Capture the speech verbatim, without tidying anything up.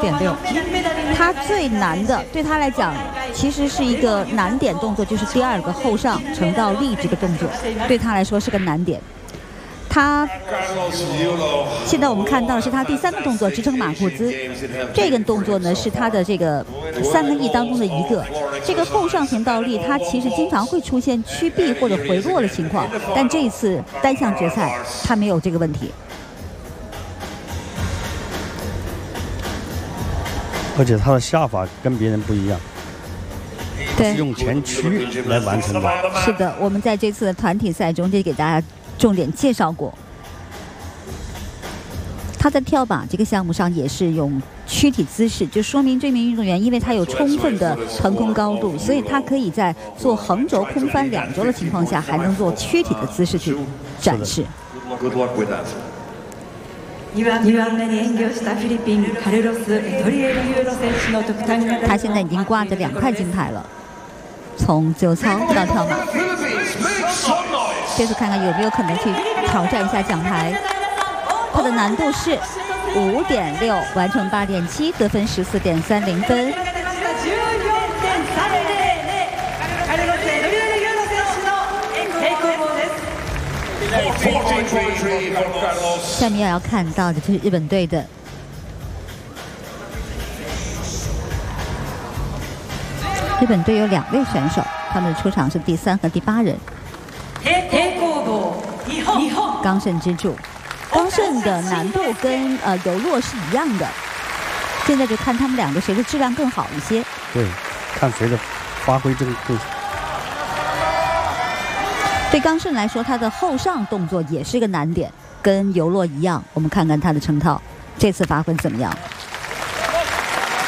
点六。他最难的，对他来讲，其实是一个难点动作，就是第二个后上成倒立这个动作，对他来说是个难点。他现在我们看到的是他第三个动作，支撑马库兹。这个动作呢是他的这个三个翼当中的一个。这个后上行倒立，他其实经常会出现屈臂或者回落的情况，但这一次单项决赛他没有这个问题。 而且他的下法跟别人不一样， 对， 是用前屈来完成的。 是的，我们在这次的团体赛中就给大家重点介绍过，他在跳马这个项目上也是用躯体姿势，就说明这名运动员因为他有充分的腾空高度，所以他可以在做横轴空翻两轴的情况下，还能做躯体的姿势去展示。他现在已经挂着两块金牌了，从自由操到跳马。这次看看有没有可能去挑战一下奖牌。它的难度是五点六，完成八点七，得分十四点三零分。下面要看到的就是日本队的日本队有两位选手，他们的出场是第三和第八人。冈盛之助，冈盛的难度跟呃游洛是一样的，现在就看他们两个谁的质量更好一些。 对，看谁的发挥更更。 对冈盛来说，他的后上动作也是个难点，跟游洛一样。我们看看他的成套，这次发挥怎么样？